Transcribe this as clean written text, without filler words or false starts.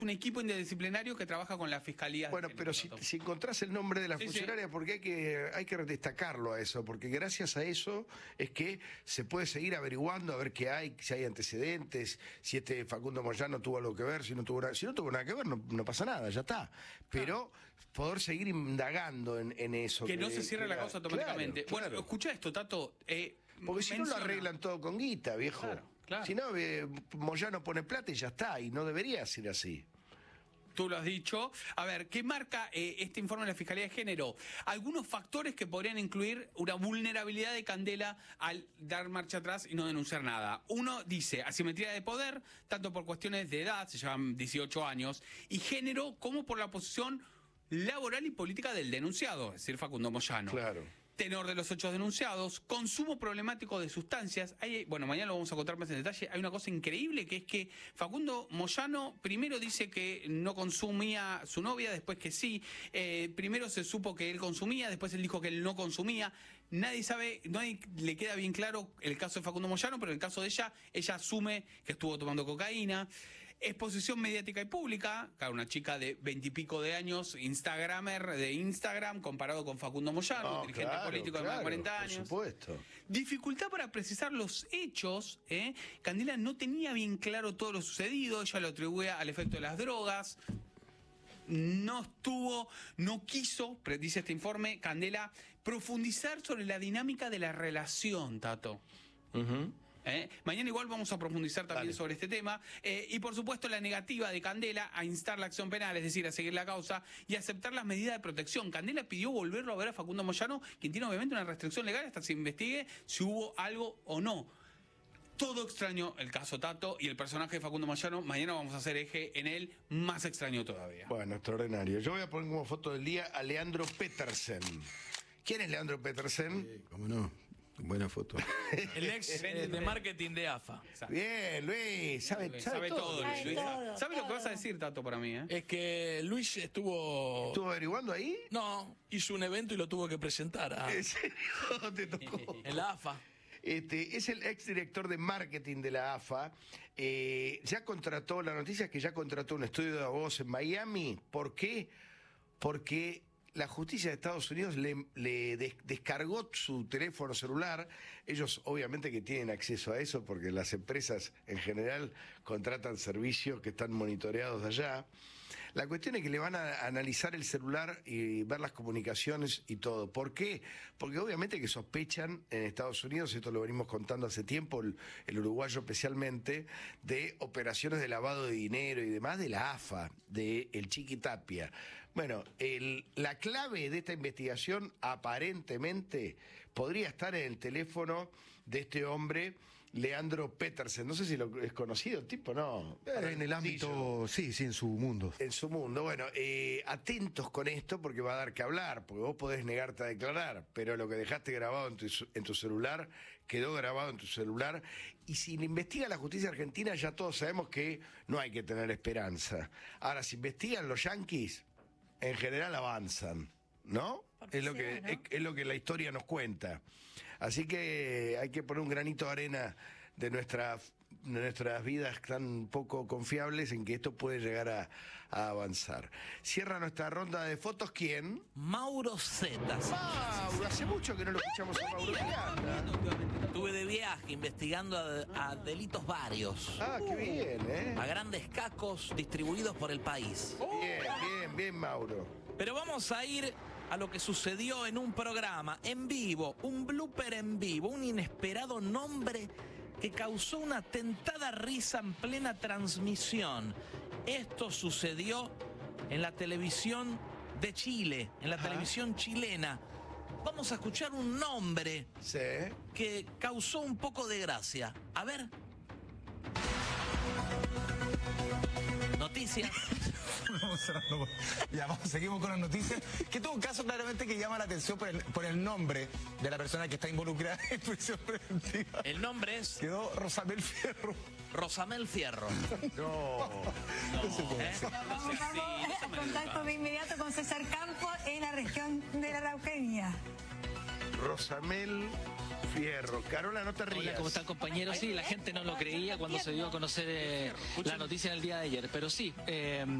un equipo interdisciplinario que trabaja con la Fiscalía. Bueno, pero si encontrás el nombre de la funcionaria, porque hay que destacarlo a eso, porque gracias a eso es que se puede seguir averiguando a ver qué hay, si hay antecedentes, si este Facundo Moyano tuvo algo que ver, si no tuvo nada que ver, no pasa nada, ya está. Pero poder seguir indagando en eso. Que no se cierre la causa automáticamente. Claro. Bueno, escucha esto, Tato. Porque si no lo arreglan todo con guita, viejo. Claro. Si no, Moyano pone plata y ya está, y no debería ser así. Tú lo has dicho. A ver, ¿qué marca este informe de la Fiscalía de Género? Algunos factores que podrían incluir una vulnerabilidad de Candela al dar marcha atrás y no denunciar nada. Uno dice asimetría de poder, tanto por cuestiones de edad, se llaman 18 años, y género como por la posición laboral y política del denunciado, es decir, Facundo Moyano. Claro. Tenor de los hechos denunciados, consumo problemático de sustancias. Bueno, mañana lo vamos a contar más en detalle. Hay una cosa increíble que es que Facundo Moyano primero dice que no consumía su novia, después que sí. Primero se supo que él consumía, después él dijo que él no consumía. Nadie sabe, nadie le queda bien claro el caso de Facundo Moyano, pero en el caso de ella asume que estuvo tomando cocaína. Exposición mediática y pública, claro, una chica de 20 y pico de años, instagramer de Instagram, comparado con Facundo Moyano, dirigente político de más de 40 años. Por supuesto. Dificultad para precisar los hechos. Candela no tenía bien claro todo lo sucedido, ella lo atribuye al efecto de las drogas. No quiso, dice este informe, Candela, profundizar sobre la dinámica de la relación, Tato. Mañana igual vamos a profundizar también sobre este tema. Y por supuesto la negativa de Candela a instar la acción penal, es decir, a seguir la causa y aceptar las medidas de protección. Candela pidió volverlo a ver a Facundo Moyano, quien tiene obviamente una restricción legal hasta que se investigue si hubo algo o no. Todo extraño el caso Tato, y el personaje de Facundo Moyano, mañana vamos a hacer eje en él, más extraño todavía. Bueno, extraordinario. Yo voy a poner como foto del día a Leandro Petersen. ¿Quién es Leandro Petersen? Sí, cómo no. Buena foto. El ex de marketing de AFA. Bien, Luis. Sabe todo. Luis. ¿Sabe lo que vas a decir, Tato, para mí? Es que Luis ¿Estuvo averiguando ahí? No, hizo un evento y lo tuvo que presentar. ¿En serio? ¿Te tocó? En la AFA. Es el exdirector de marketing de la AFA. Ya contrató, la noticia es que ya contrató un estudio de abogados en Miami. ¿Por qué? Porque la justicia de Estados Unidos le descargó su teléfono celular. Ellos obviamente que tienen acceso a eso porque las empresas en general contratan servicios que están monitoreados de allá. La cuestión es que le van a analizar el celular y ver las comunicaciones y todo. ¿Por qué? Porque obviamente que sospechan en Estados Unidos, esto lo venimos contando hace tiempo, el uruguayo especialmente, de operaciones de lavado de dinero y demás de la AFA, de el Chiqui Tapia. Bueno, la clave de esta investigación aparentemente podría estar en el teléfono de este hombre, Leandro Petersen. No sé si lo es conocido el tipo, ¿no? En el ámbito, sí, en su mundo. En su mundo. Bueno, atentos con esto porque va a dar que hablar, porque vos podés negarte a declarar, pero lo que dejaste grabado en tu celular, quedó grabado en tu celular. Y si lo investiga la justicia argentina, ya todos sabemos que no hay que tener esperanza. Ahora, si investigan los yanquis, en general avanzan, ¿no? Es lo que la historia nos cuenta. Así que hay que poner un granito de arena de nuestras vidas tan poco confiables en que esto puede llegar a avanzar. Cierra nuestra ronda de fotos, ¿quién? Mauro Zeta. Mauro, hace mucho que no lo escuchamos a Mauro. ¿Qué anda? Estuve de viaje investigando a delitos varios. Ah, qué bien, ¿eh? A grandes cacos distribuidos por el país. Bien, Mauro. Pero vamos a ir a lo que sucedió en un programa en vivo, un blooper en vivo, un inesperado nombre que causó una tentada risa en plena transmisión. Esto sucedió en la televisión de Chile, en la televisión chilena. Vamos a escuchar un nombre que causó un poco de gracia. A ver. Noticias. Seguimos con las noticias. Que tuvo un caso claramente que llama la atención por el nombre de la persona que está involucrada en prisión preventiva. El nombre es... Quedó Rosamel Fierro. Rosamel Fierro. Vamos a contacto de inmediato con César Campos en la región de la Araucanía. Rosamel Fierro. Carola, no te rías. Hola, ¿cómo están, compañeros? Sí, la gente no lo creía cuando se dio a conocer la noticia en el día de ayer, pero sí,